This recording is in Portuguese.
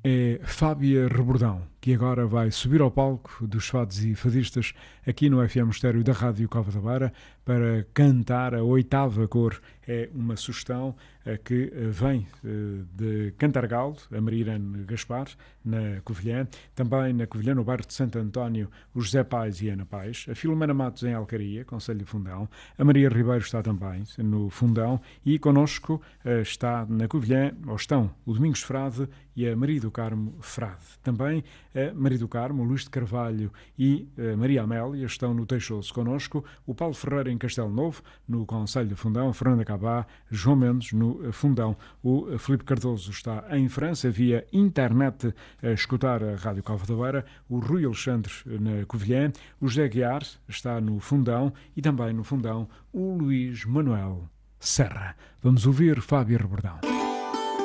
é Fábia Rebordão, que agora vai subir ao palco dos fados e fadistas aqui no FM Estéreo da Rádio Cova da Beira para cantar a oitava cor. É uma sugestão que vem de Cantargal, a Maria Irene Gaspar, na Covilhã, também na Covilhã, no bairro de Santo António, o José Pais e Ana Pais, a Filomena Matos em Alcaria, Conselho de Fundão, a Maria Ribeiro está também no Fundão e connosco está na Covilhã, ou estão o Domingos Frade e a Maria do Carmo Frade. Também a Maria do Carmo, o Luís de Carvalho e a Maria Amélia estão no Teixoso connosco, o Paulo Ferreira em Castelo Novo, no Conselho de Fundão, Fernanda Cabá, João Mendes no Fundão. O Filipe Cardoso está em França via internet a escutar a Rádio Cova da Beira, o Rui Alexandre na Covilhã, o José Guiar está no Fundão e também no Fundão o Luís Manuel Serra. Vamos ouvir Fábia Rebordão.